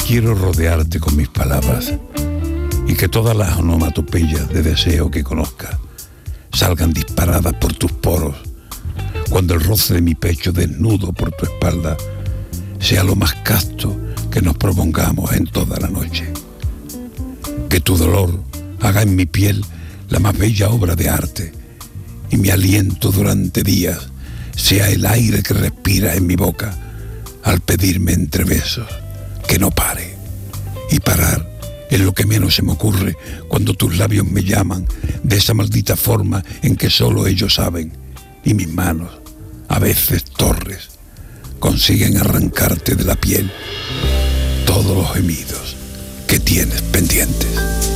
Quiero rodearte con mis palabras y que todas las onomatopeyas de deseo que conozcas salgan disparadas por tus poros, cuando el roce de mi pecho desnudo por tu espalda sea lo más casto que nos propongamos en toda la noche. Que tu dolor haga en mi piel la más bella obra de arte y mi aliento durante días sea el aire que respira en mi boca al pedirme entre besos que no pare. Y parar es lo que menos se me ocurre cuando tus labios me llaman de esa maldita forma en que solo ellos saben, y mis manos, a veces torres, consiguen arrancarte de la piel todos los gemidos que tienes pendientes.